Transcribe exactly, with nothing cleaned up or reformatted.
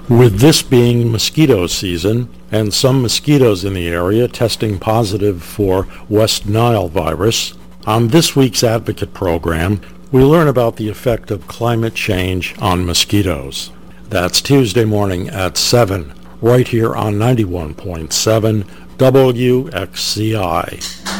With this being mosquito season, and some mosquitoes in the area testing positive for West Nile virus, on this week's Advocate program, we learn about the effect of climate change on mosquitoes. That's Tuesday morning at seven, right here on ninety-one point seven W X C I.